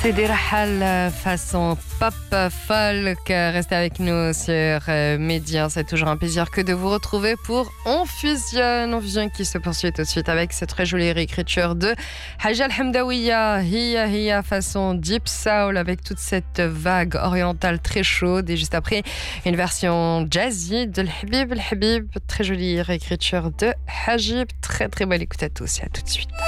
C'était Rahal façon pop folk. Restez avec nous sur Média. C'est toujours un plaisir que de vous retrouver pour On Fusionne qui se poursuit tout de suite avec cette très jolie réécriture de Haja Al-Hamdawiya, Hiya façon Deep Soul avec toute cette vague orientale très chaude. Et juste après, une version jazzy de L'Habib. Très jolie réécriture de Hajib. Très très belle écoute à tous et à tout de suite.